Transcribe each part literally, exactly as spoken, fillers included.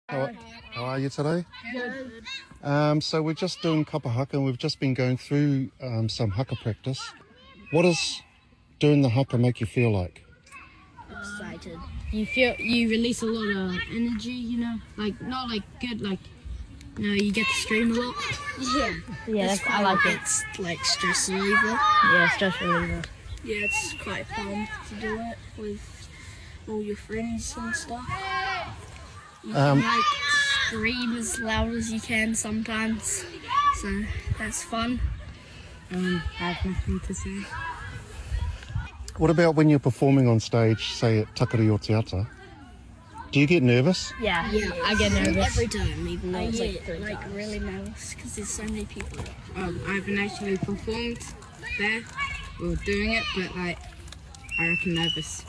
How, how are you today? Good. Um, so we're just doing kapa haka and we've just been going through um, some haka practice. What does doing the haka make you feel like? Excited. You feel you release a lot of energy, you know, like not like good, like you know, you get to stream a lot. Yeah, Yeah, it's that's, I like it. It's like stress reliever. Yeah, stress reliever. Yeah, it's quite fun to do it with all your friends and stuff. You Um, can like scream as loud as you can sometimes, so that's fun. Um, I have nothing to say. What about when you're performing on stage, say at Takari o Te Ata? Do you get nervous? Yeah, Yeah, I get nervous. every time, even though I it's get like, three like times. really nervous because there's so many people. Um, I haven't actually performed there or doing it, but like I reckon nervous.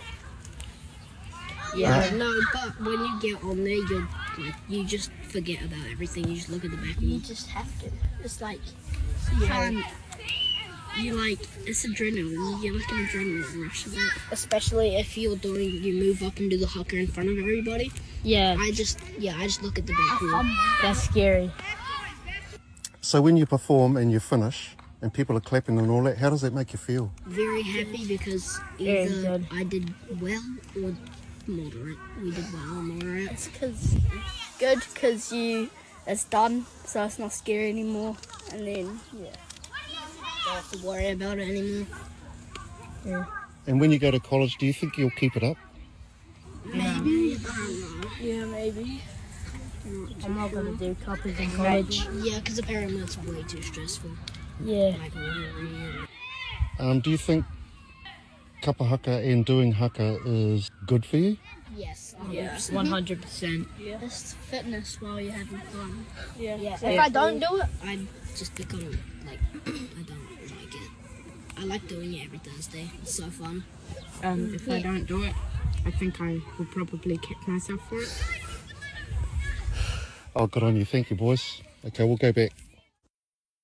Yeah, no, but when you get on there, you're like you just forget about everything. You just look at the back. You just have to. It's like you can't. You like it's adrenaline. You get like an adrenaline rush of it. Especially if you're doing, you move up and do the haka in front of everybody. Yeah, I just yeah, I just look at the back wheel. that's scary. So when you perform and you finish and people are clapping and all that, how does that make you feel? Very happy because Very either good. I did well or moderate. We did well or moderate. It's cause good because you it's done, so it's not scary anymore. And then yeah, Don't have to worry about it anymore. And when you go to college, do you think you'll keep it up? Maybe. I don't know. yeah maybe. I'm not gonna do couples in college. Yeah, because apparently it's way too stressful. Yeah, Like really. Um, do you think kapa haka and doing haka is good for you? Yes. Yeah. one hundred percent. It's fitness while you're having fun. Yeah. Yeah. If I don't do it, I just become like I don't like it. I like doing it every Thursday. It's so fun. Um, if I don't do it, I think I will probably kick myself for it. Oh, good on you. Thank you, boys. Okay, we'll go back.